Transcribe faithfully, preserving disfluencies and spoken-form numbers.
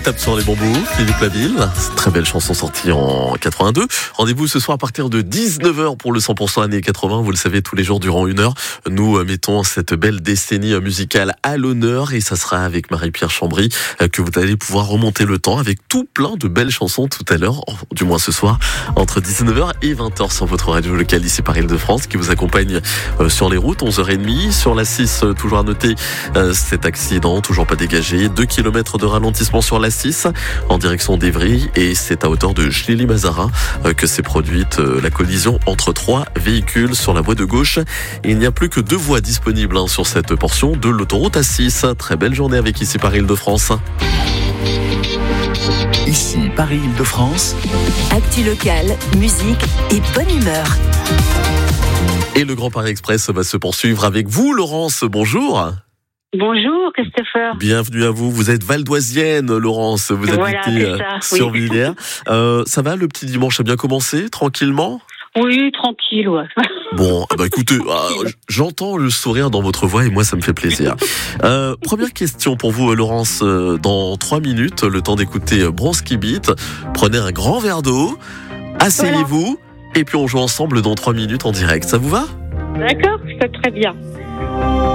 Tape sur les bambous, Philippe Laville. C'est une très belle chanson sortie en quatre-vingt-deux. Rendez-vous ce soir à partir de dix-neuf heures pour le cent pour cent années quatre-vingts. Vous le savez, tous les jours durant une heure, nous mettons cette belle décennie musicale à l'honneur et ça sera avec Marie-Pierre Chambry que vous allez pouvoir remonter le temps avec tout plein de belles chansons tout à l'heure, du moins ce soir, entre dix-neuf heures et vingt heures sur votre radio locale ici par Île-de-France qui vous accompagne sur les routes, onze heures trente. Sur la six, toujours à noter cet accident, toujours pas dégagé. deux kilomètres de ralentissement sur la six en direction d'Evry et c'est à hauteur de Chlély-Mazarin que s'est produite la collision entre trois véhicules sur la voie de gauche. Il n'y a plus que deux voies disponibles sur cette portion de l'autoroute A six. Très belle journée avec ici par Île-de-France. Ici Paris-Île-de-France. Actu locale, musique et bonne humeur. Et le Grand Paris Express va se poursuivre avec vous, Laurence. Bonjour. Bonjour Christopher. Bienvenue à vous. Vous êtes valdoisienne, Laurence. Vous Voilà, habitez c'est ça, sur oui. Villers. Euh, ça va, le petit dimanche a bien commencé, tranquillement? Oui, tranquille, ouais. Bon, ah bah écoutez, euh, j'entends le sourire dans votre voix et moi ça me fait plaisir. Euh, première question pour vous, Laurence. Dans trois minutes, le temps d'écouter Bronski Beat. Prenez un grand verre d'eau, asseyez-vous voilà. Et puis on joue ensemble dans trois minutes en direct. Ça vous va? D'accord, c'est très bien.